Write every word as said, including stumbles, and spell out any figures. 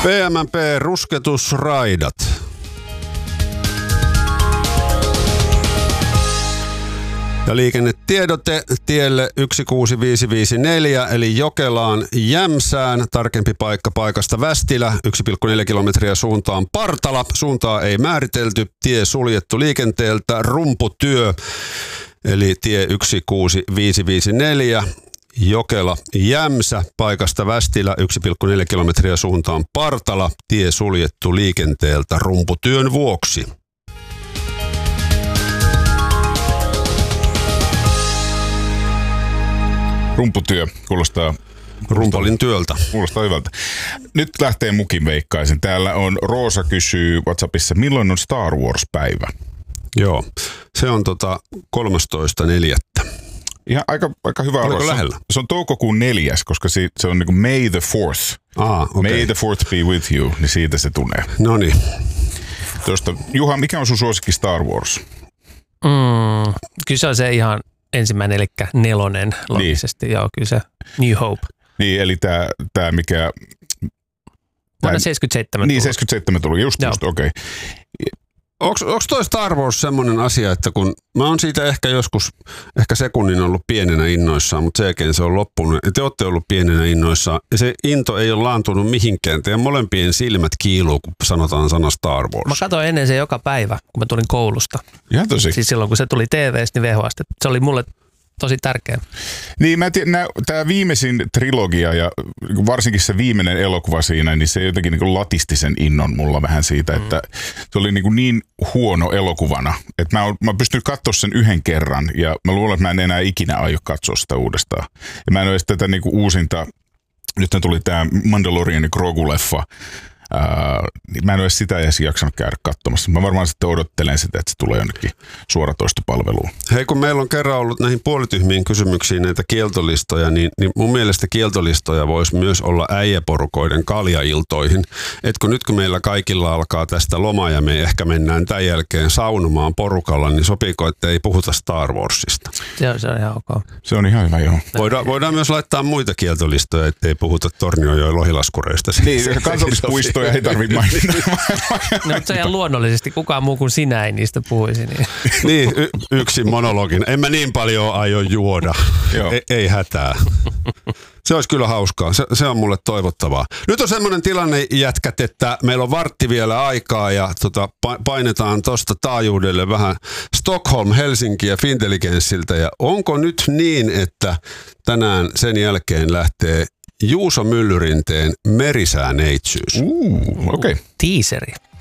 P M P rusketusraidat. Ja liikennetiedote tielle yksi kuusi viisi viisi neljä eli Jokelaan Jämsään. Tarkempi paikka paikasta Västilä, yksi pilkku neljä kilometriä suuntaan Partala. Suuntaa ei määritelty, tie suljettu liikenteeltä, rumputyö. Eli tie yksi kuusi viisi viisi neljä, Jokela Jämsä, paikasta Västilä, yksi pilkku neljä kilometriä suuntaan Partala. Tie suljettu liikenteeltä rumputyön vuoksi. Rumputyö kuulostaa Rumpalin työltä. Kuulostaa hyvältä. Nyt lähtee mukin veikkaisin. Täällä on Roosa kysyy WhatsAppissa, milloin on Star Wars-päivä? Joo, se on tota kolmastoista neljättä. Ihan aika, aika hyvä arvo. Lähellä? Se on toukokuun neljäs, koska se, se on niin kuin May the fourth. Ah, okay. May the fourth be with you, niin siitä se tulee. No niin. Tuosta, Juha, mikä on sun suosikki Star Wars? Mm, kyllä se on se ihan ensimmäinen, eli nelonen logisesti. Niin. Joo, kyllä se New Hope. Niin, eli tämä, tämä mikä... Vuonna seitsemänkymmentäseitsemän Niin, seitsemänkymmentäseitsemän tuli, just, just okei. Okay. Onko toi Star Wars semmoinen asia, että kun mä oon siitä ehkä joskus, ehkä sekunnin ollut pienenä innoissaan, mutta sen jälkeen se on loppunut. Ja te olette ollut pienenä innoissaan ja se into ei ole laantunut mihinkään. Teidän molempien silmät kiiluu, kun sanotaan sana Star Wars. Mä katsoin ennen se joka päivä, kun mä tulin koulusta. Ihan tosi. Siis silloin, kun se tuli T V:stä, niin V H S:stä. Se oli mulle tosi tärkeä. Niin, mä tiedän, tämä viimeisin trilogia ja varsinkin se viimeinen elokuva siinä, niin se jotenkin niin kuin latisti sen innon mulla vähän siitä, mm. että se oli niin, kuin niin huono elokuvana, että mä oon, mä oon pystynyt katsoa sen yhden kerran ja mä luulen, että mä en enää ikinä aio katsoa sitä uudestaan. Ja mä en ole edes tätä niin kuin uusinta, nyt tuli tämä Mandalorian Grogu-leffa, Uh, niin mä en ole sitä edes jaksanut käydä katsomassa. Mä varmaan sitten odottelen sitä, että se tulee jonnekin suoratoistopalveluun. Hei, kun meillä on kerran ollut näihin puolityhmiin kysymyksiin näitä kieltolistoja, niin, niin mun mielestä kieltolistoja voisi myös olla äijäporukoiden kaljailtoihin. Et kun nyt kun meillä kaikilla alkaa tästä loma ja me ehkä mennään tämän jälkeen saunomaan porukalla, niin sopiiko, että ei puhuta Star Warsista? Se on, se on ihan ok. Se on ihan hyvä, joo. Voidaan, voidaan myös laittaa muita kieltolistoja, ettei puhuta Tornionjoen lohilaskureista. Niin, kansallispuistoja ei tarvitse mainita. No, se ihan luonnollisesti. Kukaan muu kuin sinä ei niistä puhuisi. Niin, niin y- yksin monologin. En mä niin paljon aio juoda. Ei, ei hätää. Se olisi kyllä hauskaa. Se, se on mulle toivottavaa. Nyt on semmoinen tilanne, jätkät, että meillä on vartti vielä aikaa ja tota, painetaan tuosta taajuudelle vähän Stockholm, Helsinki ja Fintelligenssiltä. Ja onko nyt niin, että tänään sen jälkeen lähtee Juuso Myllyrinteen Merisääneitsyys? Uh, okei. Okay. Tiiseri.